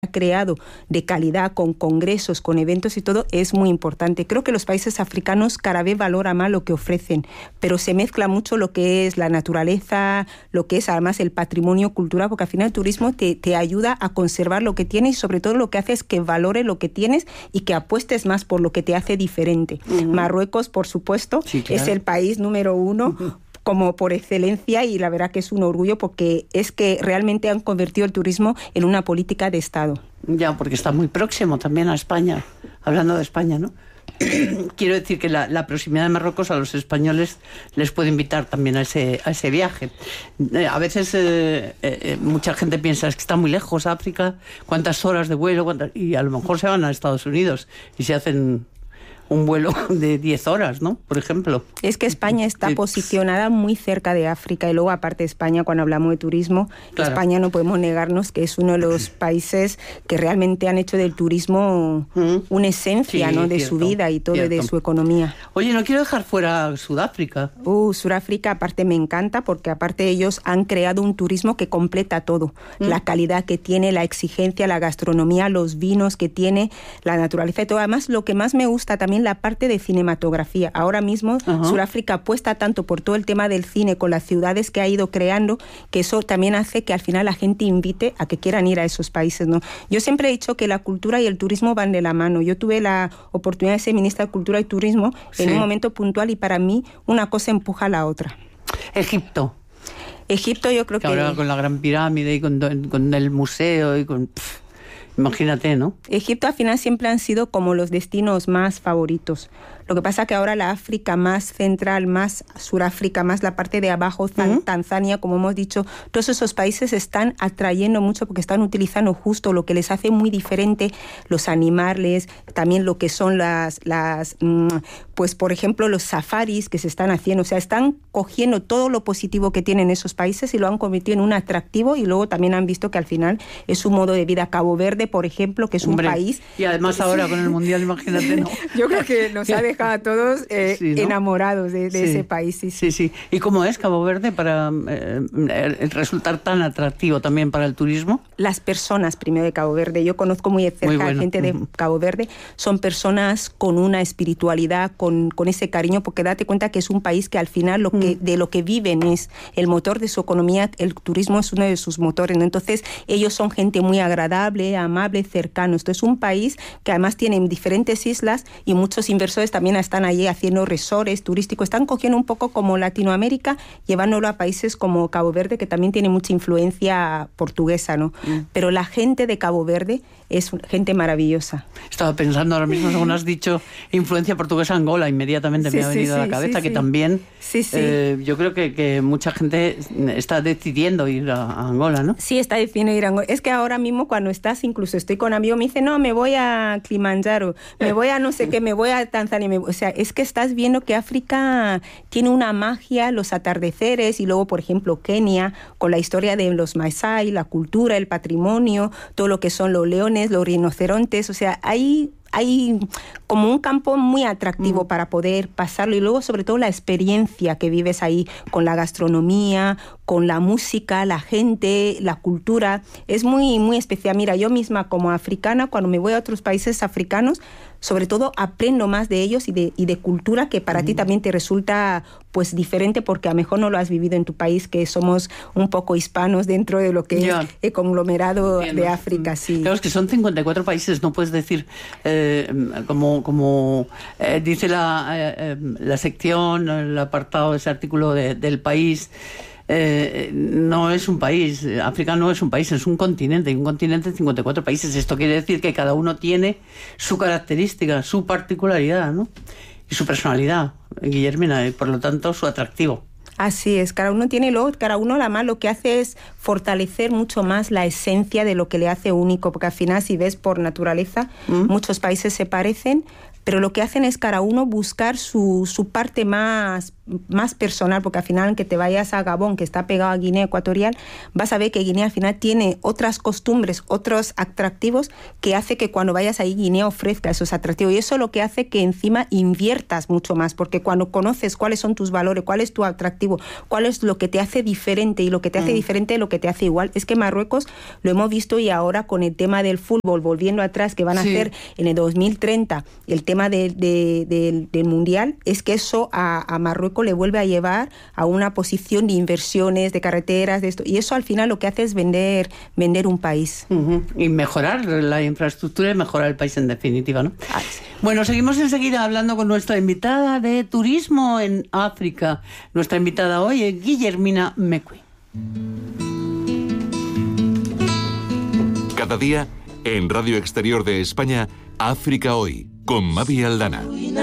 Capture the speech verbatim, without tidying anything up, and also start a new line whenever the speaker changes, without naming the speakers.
creado de calidad, con congresos, con eventos y todo, es muy importante. Creo que los países africanos cada vez valoran más lo que ofrecen, pero se mezcla mucho lo que es la naturaleza, lo que es además el patrimonio cultural, porque al final el turismo te, te ayuda a conservar lo que tienes y sobre todo lo que hace es que valore lo que tienes y que apuestes más por lo que te hace diferente. Uh-huh. Marruecos, por supuesto, sí, claro, es el país número uno, uh-huh, como por excelencia, y la verdad que es un orgullo porque es que realmente han convertido el turismo en una política de Estado.
Ya, porque está muy próximo también a España, hablando de España, ¿no? Quiero decir que la, la proximidad de Marruecos a los españoles les puede invitar también a ese, a ese viaje. Eh, a veces eh, eh, mucha gente piensa es que está muy lejos África, cuántas horas de vuelo, cuántas... y a lo mejor se van a Estados Unidos y se hacen un vuelo de diez horas, ¿no? Por ejemplo.
Es que España está sí. posicionada muy cerca de África y luego, aparte de España, cuando hablamos de turismo, claro, España no podemos negarnos que es uno de los países que realmente han hecho del turismo ¿Mm? una esencia, sí, ¿no? de cierto, su vida y todo, cierto, de su economía.
Oye, no quiero dejar fuera Sudáfrica.
Uh, Sudáfrica, aparte me encanta porque aparte ellos han creado un turismo que completa todo. ¿Mm? La calidad que tiene, la exigencia, la gastronomía, los vinos que tiene, la naturaleza y todo. Además, lo que más me gusta también la parte de cinematografía. Ahora mismo uh-huh. Sudáfrica apuesta tanto por todo el tema del cine con las ciudades que ha ido creando, que eso también hace que al final la gente invite a que quieran ir a esos países, ¿no? Yo siempre he dicho que la cultura y el turismo van de la mano. Yo tuve la oportunidad de ser ministra de Cultura y Turismo sí. en un momento puntual y para mí una cosa empuja a la otra.
Egipto.
Egipto yo creo que...
que ahora con la Gran Pirámide y con, con el museo y con... Pff. Imagínate, ¿no?
Egipto al final siempre han sido como los destinos más favoritos. Lo que pasa que ahora la África más central, más Suráfrica, más la parte de abajo, uh-huh. Tanzania, como hemos dicho, todos esos países están atrayendo mucho porque están utilizando justo lo que les hace muy diferente, los animales, también lo que son las, las pues por ejemplo, los safaris que se están haciendo. O sea, están cogiendo todo lo positivo que tienen esos países y lo han convertido en un atractivo y luego también han visto que al final es un modo de vida. Cabo Verde, por ejemplo, que es Hombre, un país...
Y además que, ahora sí. con el Mundial, imagínate, ¿no?
Yo creo que nos ha dejado a todos eh, sí, ¿no? enamorados de, de sí. ese país. Sí,
sí, sí. ¿Y cómo es Cabo Verde para eh, resultar tan atractivo también para el turismo?
Las personas, primero, de Cabo Verde. Yo conozco muy de cerca muy bueno. a gente de uh-huh. Cabo Verde. Son personas con una espiritualidad, con, con ese cariño, porque date cuenta que es un país que al final lo que, uh-huh. de lo que viven es el motor de su economía. El turismo es uno de sus motores, ¿no? Entonces, ellos son gente muy agradable, amable, cercano. Esto es un país que además tiene diferentes islas y muchos inversores también están allí haciendo resorts turísticos. Están cogiendo un poco como Latinoamérica, llevándolo a países como Cabo Verde, que también tiene mucha influencia portuguesa, ¿no? Mm. Pero la gente de Cabo Verde es gente maravillosa.
Estaba pensando ahora mismo, según has dicho, influencia portuguesa Angola, inmediatamente sí, me ha venido sí, a la cabeza, sí, que sí. también
sí, sí.
Eh, yo creo que, que mucha gente está decidiendo ir a, a Angola, ¿no?
Sí, está decidiendo ir a Angola. Es que ahora mismo cuando estás, incluso estoy con amigos, me dicen, no, me voy a Kilimanjaro, me voy a no sé qué, me voy a Tanzania. Me... O sea, es que estás viendo que África tiene una magia, los atardeceres, y luego, por ejemplo, Kenia, con la historia de los Maasai, la cultura, el patrimonio, todo lo que son los leones, los rinocerontes. O sea, hay... hay como un campo muy atractivo mm. para poder pasarlo y luego sobre todo la experiencia que vives ahí con la gastronomía, con la música, la gente, la cultura, es muy, muy especial. Mira, yo misma como africana, cuando me voy a otros países africanos, sobre todo aprendo más de ellos y de, y de cultura que para mm. ti también te resulta pues diferente porque a lo mejor no lo has vivido en tu país, que somos un poco hispanos dentro de lo que yeah. es el conglomerado Entiendo. de África. Sí.
Claro, es que son cincuenta y cuatro países, no puedes decir, eh, como, como eh, dice la, eh, la sección, el apartado de ese artículo de, del país, Eh, no es un país, África no es un país, es un continente, y un continente de cincuenta y cuatro países. Esto quiere decir que cada uno tiene su característica, su particularidad, ¿no? Y su personalidad, Guillermina, y por lo tanto su atractivo.
Así es, cada uno tiene lo, cada uno la más lo que hace es fortalecer mucho más la esencia de lo que le hace único, porque al final si ves por naturaleza, mm. muchos países se parecen, pero lo que hacen es cada uno buscar su, su parte más, más personal, porque al final, aunque te vayas a Gabón, que está pegado a Guinea Ecuatorial, vas a ver que Guinea al final tiene otras costumbres, otros atractivos que hace que cuando vayas ahí Guinea ofrezca esos atractivos, y eso lo que hace que encima inviertas mucho más, porque cuando conoces cuáles son tus valores, cuál es tu atractivo, cuál es lo que te hace diferente, y lo que te hace mm. diferente lo que te hace igual. Es que Marruecos lo hemos visto, y ahora con el tema del fútbol, volviendo atrás, que van a sí. hacer en el dos mil treinta el tema de, de, de, del Mundial, es que eso a, a Marruecos le vuelve a llevar a una posición de inversiones, de carreteras, de esto, y eso al final lo que hace es vender, vender un país.
Uh-huh. Y mejorar la infraestructura y mejorar el país en definitiva, ¿no?
Ah, sí.
Bueno, seguimos enseguida hablando con nuestra invitada de turismo en África. Nuestra invitada hoy es Guillermina Mecui.
Cada día, en Radio Exterior de España, África Hoy, con Mavi Aldana.